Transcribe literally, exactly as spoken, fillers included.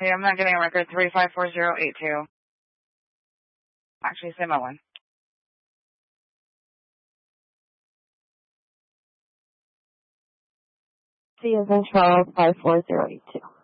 Okay, I'm not getting a record. three five four zero eight two. Actually, say my one. C as in Charles, five four zero eight two.